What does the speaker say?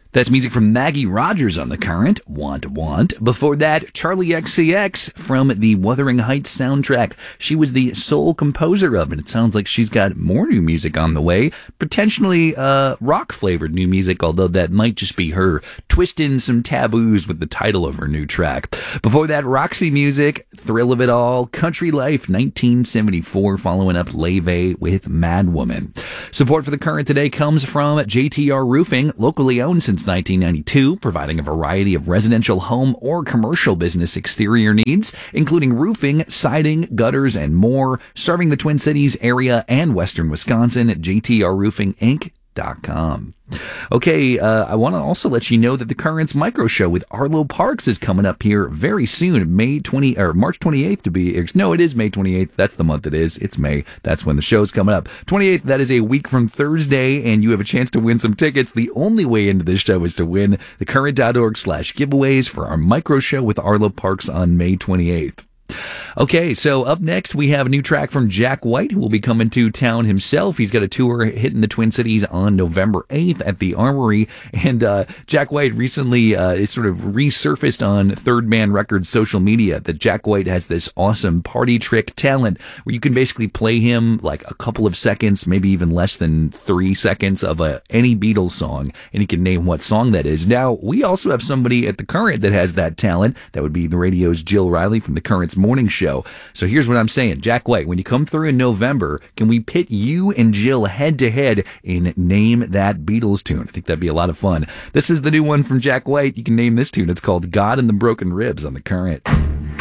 That's music from Maggie Rogers on The Current, Want Want. Before that, Charlie XCX from the Wuthering Heights soundtrack. She was the sole composer of it. It sounds like she's got more new music on the way, potentially rock-flavored new music, although that might just be her twisting some taboos with the title of her new track. Before that, Roxy Music, Thrill of It All, Country Life, 1974, following up Leve with Mad Woman. Support for The Current today comes from JTR Roofing, locally owned since 1992, providing a variety of residential home or commercial business exterior needs, including roofing, siding, gutters, and more, serving the Twin Cities area and western Wisconsin at jtrroofinginc.com. Okay, I want to also let you know that the Current's Micro Show with Arlo Parks is coming up here very soon, March 28th to be. No, it is May 28th. That's the month it is. It's May. That's when the show's coming up. 28th, that is a week from Thursday, and you have a chance to win some tickets. The only way into this show is to win thecurrent.org/giveaways for our Micro Show with Arlo Parks on May 28th. Okay, so up next we have a new track from Jack White, who will be coming to town himself. He's got a tour hitting the Twin Cities on November 8th at the Armory, and Jack White recently is sort of resurfaced on Third Man Records social media that Jack White has this awesome party trick talent where you can basically play him like a couple of seconds, maybe even less than 3 seconds of any Beatles song, and he can name what song that is. Now, we also have somebody at the Current that has that talent. That would be the radio's Jill Riley from the Current's Morning Show. So here's what I'm saying. Jack White, when you come through in November, can we pit you and Jill head to head in Name That Beatles Tune? I think that'd be a lot of fun. This is the new one from Jack White. You can name this tune. It's called God and the Broken Ribs on The Current.